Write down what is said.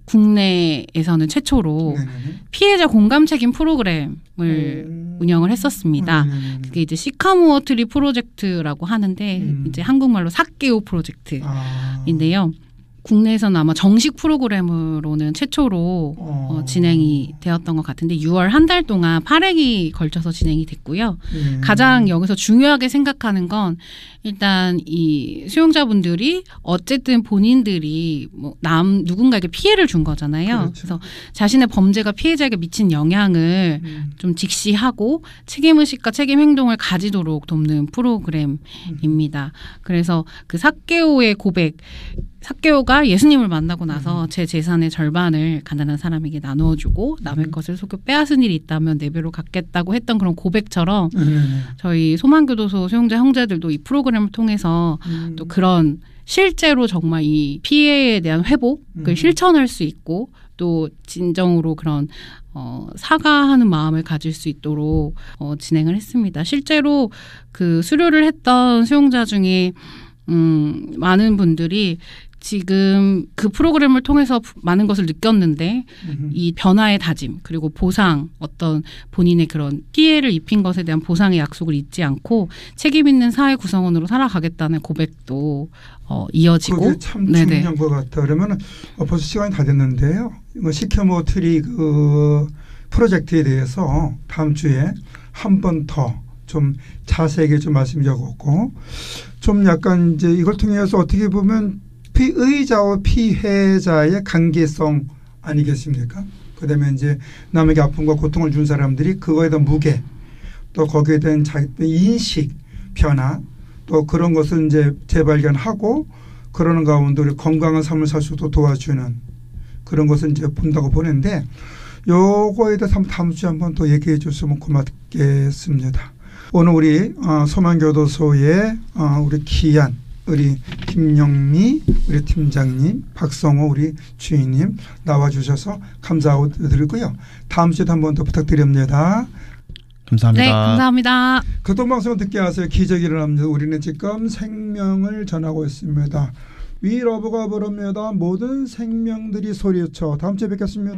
국내에서는 최초로 피해자 공감 책임 프로그램을 운영을 했었습니다. 그게 이제 시카모어 트리 프로젝트라고 하는데 이제 한국말로 삭개오 프로젝트인데요. 국내에서는 아마 정식 프로그램으로는 최초로 진행이 되었던 것 같은데 6월 한 달 동안 8회기 걸쳐서 진행이 됐고요. 가장 여기서 중요하게 생각하는 건 일단 이 수용자분들이 어쨌든 본인들이 뭐 누군가에게 피해를 준 거잖아요. 그렇죠. 그래서 자신의 범죄가 피해자에게 미친 영향을 좀 직시하고 책임의식과 책임 행동을 가지도록 돕는 프로그램입니다. 그래서 그 삭개오의 고백, 삭개오가 예수님을 만나고 나서 제 재산의 절반을 가난한 사람에게 나누어주고 남의 것을 속여 빼앗은 일이 있다면 4배로 갚겠다고 했던 그런 고백처럼 저희 소망교도소 수용자 형제들도 이 프로그램을 통해서 또 그런 실제로 정말 이 피해에 대한 회복을 실천할 수 있고 또 진정으로 그런 사과하는 마음을 가질 수 있도록 진행을 했습니다. 실제로 그 수료를 했던 수용자 중에 많은 분들이 지금 그 프로그램을 통해서 많은 것을 느꼈는데 이 변화의 다짐 그리고 보상 어떤 본인의 그런 피해를 입힌 것에 대한 보상의 약속을 잊지 않고 책임 있는 사회 구성원으로 살아가겠다는 고백도 이어지고 그게 참 중요한 것 같다. 그러면 벌써 시간이 다 됐는데요. 시카모어 트리 그 프로젝트에 대해서 다음 주에 한 번 더 좀 자세하게 좀 말씀드렸고 좀 약간 이제 이걸 통해서 어떻게 보면 피의자와 피해자의 관계성 아니겠습니까? 그다음에 이제 남에게 아픔과 고통을 준 사람들이 그거에 대한 무게 또 거기에 대한 자기 인식 변화 또 그런 것을 이제 재발견하고 그러는 가운데 우리 건강한 삶을 살 수도 도와주는 그런 것을 이제 본다고 보는데 요거에 대해서 다음 주에 한번 더 얘기해 주시면 고맙겠습니다. 오늘 우리 소망교도소의 우리 귀한 우리 김영미 우리 팀장님, 박성호 우리 주인님 나와주셔서 감사드리고요. 다음 주에도 한 번 더 부탁드립니다. 감사합니다. 네, 감사합니다. 교통방송을 듣게 하세요. 기적이 일어납니다. 우리는 지금 생명을 전하고 있습니다. 위 러브가 부릅니다. 모든 생명들이 소리쳐. 다음 주에 뵙겠습니다.